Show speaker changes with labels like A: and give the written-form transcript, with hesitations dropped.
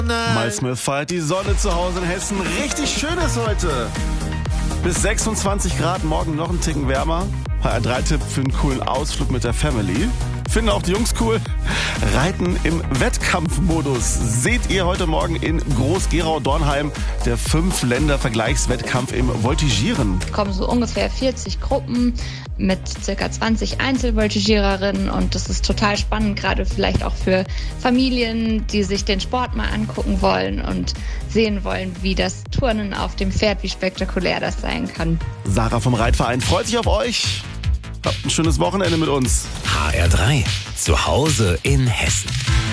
A: Miles Smith feiert die Sonne zu Hause in Hessen. Richtig schön ist heute. Bis 26 Grad, morgen noch ein Ticken wärmer. Ein 3-Tipp für einen coolen Ausflug mit der Family. Finden auch die Jungs cool. Reiten im Wettkampfmodus seht ihr heute Morgen in Groß-Gerau-Dornheim. Der 5-Länder-Vergleichswettkampf im Voltigieren.
B: Es kommen so ungefähr 40 Gruppen mit circa 20 Einzelvoltigiererinnen und das ist total spannend, gerade vielleicht auch für Familien, die sich den Sport mal angucken wollen und sehen wollen, wie das Turnen auf dem Pferd, wie spektakulär das sein kann.
A: Sarah vom Reitverein freut sich auf euch. Habt ein schönes Wochenende mit uns.
C: HR3, zu Hause in Hessen.